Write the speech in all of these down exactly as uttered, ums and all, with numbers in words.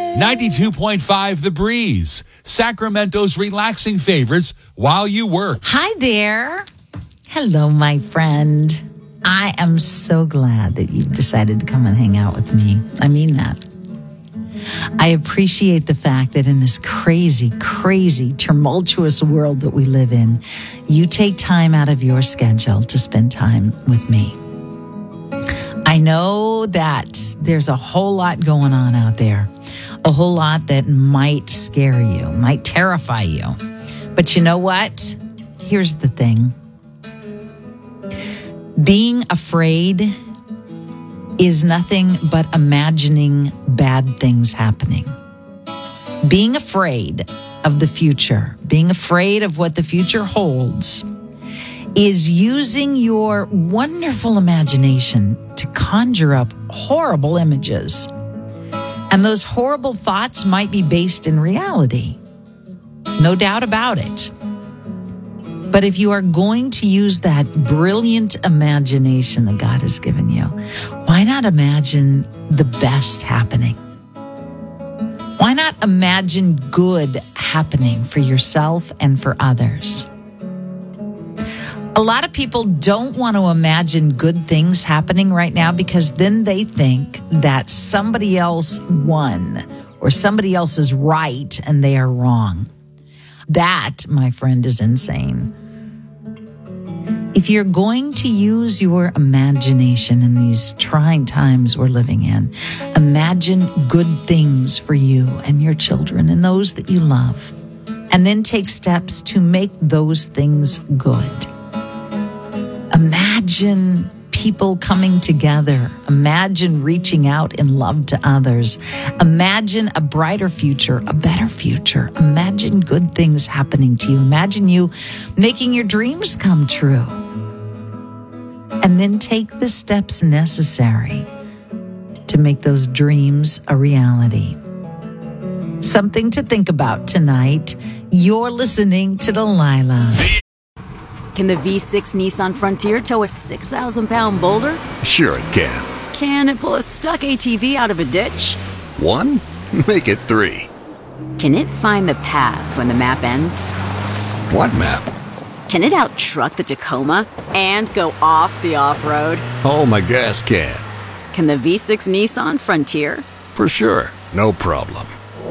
ninety-two point five The Breeze, Sacramento's relaxing favorites while you work. Hi there. Hello, my friend. I am so glad that you've decided to come and hang out with me. I mean that. I appreciate the fact that in this crazy, crazy, tumultuous world that we live in, you take time out of your schedule to spend time with me. I know that there's a whole lot going on out there, a whole lot that might scare you, might terrify you. But you know what? Here's the thing. Being afraid is nothing but imagining bad things happening. Being afraid of the future, being afraid of what the future holds, is using your wonderful imagination to conjure up horrible images. And those horrible thoughts might be based in reality. No doubt about it. But if you are going to use that brilliant imagination that God has given you, why not imagine the best happening? Why not imagine good happening for yourself and for others? A lot of people don't want to imagine good things happening right now because then they think that somebody else won or somebody else is right and they are wrong. That, my friend, is insane. If you're going to use your imagination in these trying times we're living in, imagine good things for you and your children and those that you love, and then take steps to make those things good. Imagine people coming together. Imagine reaching out in love to others. Imagine a brighter future, a better future. Imagine good things happening to you. Imagine you making your dreams come true. And then take the steps necessary to make those dreams a reality. Something to think about tonight. You're listening to Delilah. Can the V six Nissan Frontier tow a six thousand pound boulder? Sure it can. Can it pull a stuck A T V out of a ditch? One? Make it three. Can it find the path when the map ends? What map? Can it out-truck the Tacoma and go off the off-road? Oh, my gas can. Can the V six Nissan Frontier? For sure. No problem.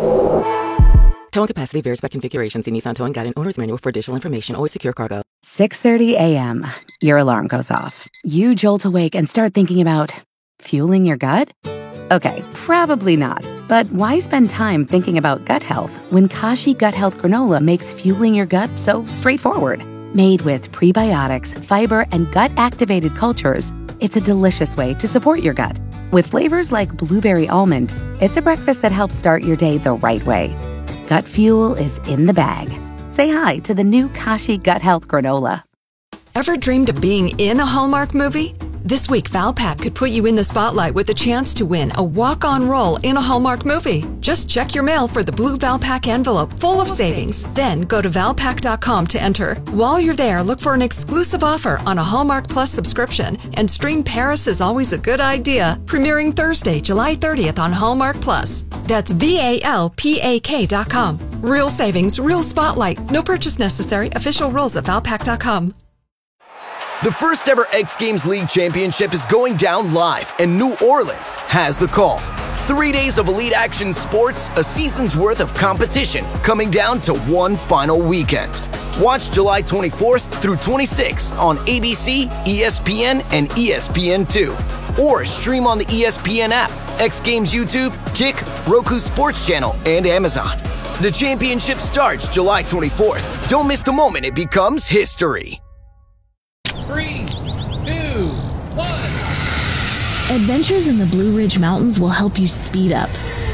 Towing capacity varies by configuration. See Nissan Towing Guide and Owner's Manual for additional information. Always secure cargo. six thirty a.m. Your alarm goes off. You jolt awake and start thinking about fueling your gut? Okay, probably not. But why spend time thinking about gut health when Kashi Gut Health Granola makes fueling your gut so straightforward? Made with prebiotics, fiber, and gut-activated cultures, it's a delicious way to support your gut. With flavors like blueberry almond, it's a breakfast that helps start your day the right way. Gut fuel is in the bag. Say hi to the new Kashi Gut Health Granola. Ever dreamed of being in a Hallmark movie? This week, Valpak could put you in the spotlight with a chance to win a walk-on role in a Hallmark movie. Just check your mail for the blue Valpak envelope full of savings. Then go to valpak dot com to enter. While you're there, look for an exclusive offer on a Hallmark Plus subscription and stream Paris is Always a Good Idea, premiering Thursday, July thirtieth on Hallmark Plus. That's V A L P A K dot com. Real savings, real spotlight. No purchase necessary. Official rules at valpak dot com. The first ever X Games League Championship is going down live, and New Orleans has the call. Three days of elite action sports, a season's worth of competition, coming down to one final weekend. Watch July twenty-fourth through twenty-sixth on A B C, E S P N, and E S P N two. Or stream on the E S P N app, X Games YouTube, Kick, Roku Sports Channel, and Amazon. The championship starts July twenty-fourth. Don't miss the moment it becomes history. Three, two, one. Adventures in the Blue Ridge Mountains will help you speed up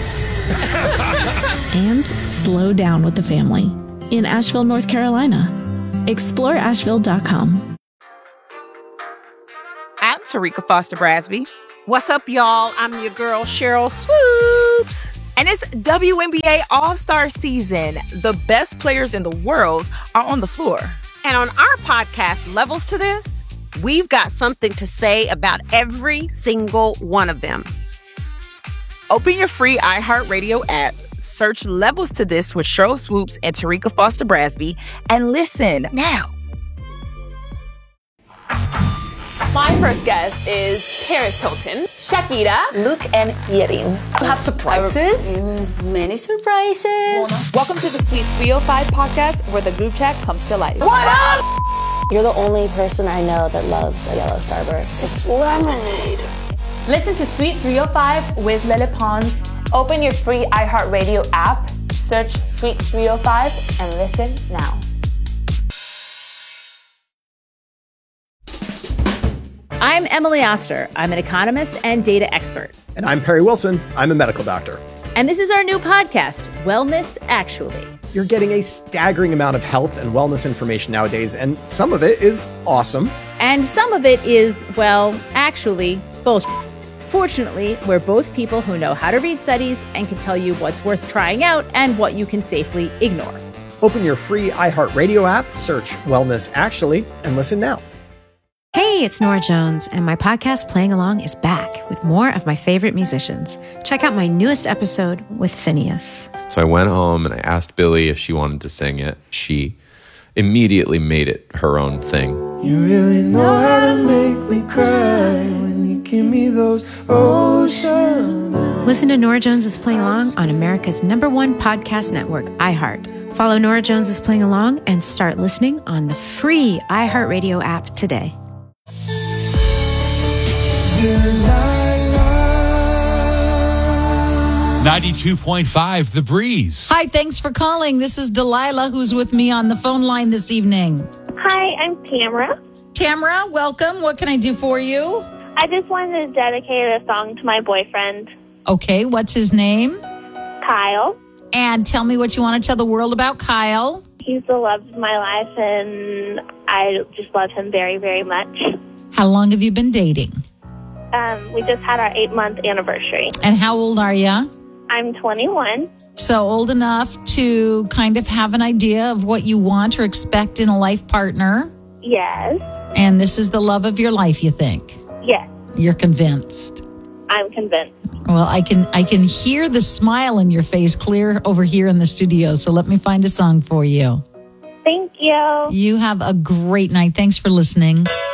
and slow down with the family in Asheville, North Carolina. explore asheville dot com. I'm Tarika Foster Brasby. What's up, y'all? I'm your girl, Cheryl Swoops. And it's W N B A All-Star season. The best players in the world are on the floor. And on our podcast, Levels to This, we've got something to say about every single one of them. Open your free iHeartRadio app. Search Levels to This with Sheryl Swoopes and Tarika Foster Brasby and listen now. My first guest is Paris Hilton, Shakira, Luke, and Yerin. You have surprises? Mm, many surprises. Welcome to the Sweet three oh five podcast, where the group chat comes to life. What up? You're the only person I know that loves a yellow Starburst. It's lemonade. Listen to Sweet three oh five with Lele Pons. Open your free iHeartRadio app, search Sweet three oh five, and listen now. I'm Emily Oster. I'm an economist and data expert. And I'm Perry Wilson. I'm a medical doctor. And this is our new podcast, Wellness Actually. You're getting a staggering amount of health and wellness information nowadays, and some of it is awesome. And some of it is, well, actually, bullshit. Fortunately, we're both people who know how to read studies and can tell you what's worth trying out and what you can safely ignore. Open your free iHeartRadio app, search Wellness Actually, and listen now. Hey, it's Nora Jones, and my podcast Playing Along is back with more of my favorite musicians. Check out my newest episode with Phineas. So I went home and I asked Billy if she wanted to sing it. She immediately made it her own thing. You really know how to make me cry when you give me those ocean eyes. Listen to Nora Jones is Playing Along on America's number one podcast network, iHeart. Follow Nora Jones is Playing Along and start listening on the free iHeartRadio app today. ninety-two point five The Breeze. Hi, thanks for calling. This is Delilah, who's with me on the phone line this evening. Hi, I'm Tamara. Tamara, welcome. What can I do for you? I just wanted to dedicate a song to my boyfriend. Okay, what's his name? Kyle. And tell me what you want to tell the world about Kyle. He's the love of my life, and I just love him very, very much. How long have you been dating? Um, we just had our eight-month anniversary. And how old are you? I'm twenty-one. So old enough to kind of have an idea of what you want or expect in a life partner. Yes. And this is the love of your life, you think? Yes. You're convinced? I'm convinced. Well, I can I can hear the smile in your face clear over here in the studio. So let me find a song for you. Thank you. You have a great night. Thanks for listening.